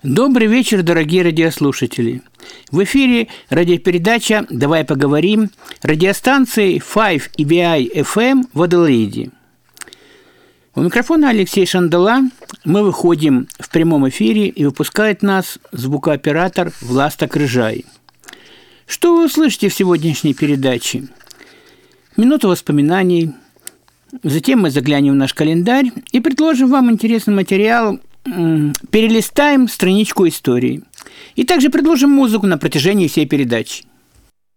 Добрый вечер, дорогие радиослушатели. В эфире радиопередача «Давай поговорим» радиостанции 5EBI-FM в Аделаиде. У микрофона Алексей Шандала. Мы выходим в прямом эфире, и выпускает нас звукооператор Власта Крыжай. Что вы услышите в сегодняшней передаче? Минуту воспоминаний. Затем мы заглянем в наш календарь и предложим вам интересный материал. Перелистаем страничку истории. И также предложим музыку на протяжении всей передачи.